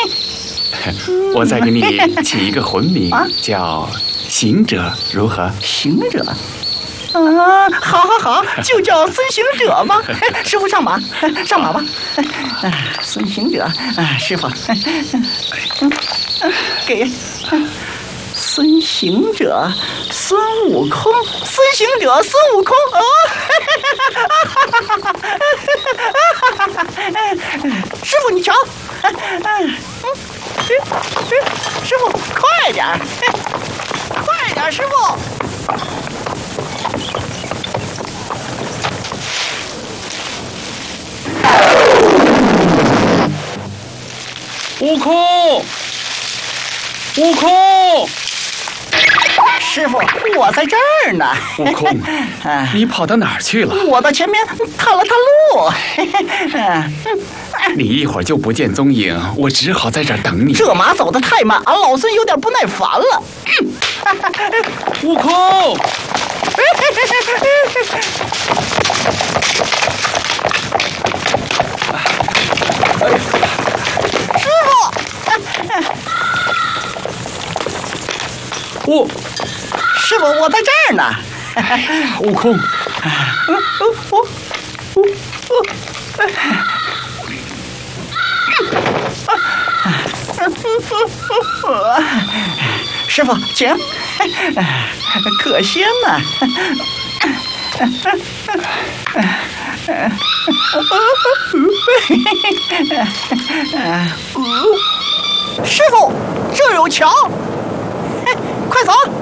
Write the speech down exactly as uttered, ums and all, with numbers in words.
我再给你起一个魂名， 啊、 叫行者，如何？ 行者。啊，好，好，好，就叫孙行者吧。师傅上马，上马吧。啊，孙行者，啊，师傅，给孙行者，孙悟空，孙行者，孙悟空。哦，师傅，你瞧，师傅，快点，快点，师傅。 悟空，悟空， 师傅，我在这儿呢。 悟空，你跑到哪儿去了？ 我到前面探了探路。 你一会儿就不见踪影，我只好在这儿等你。 这马走得太慢，俺老孙有点不耐烦了。 悟空， 师傅， 悟， 师傅，我在这儿呢。 悟空， 我，我，我，师傅，请。可仙呐！师傅，这有桥，快走！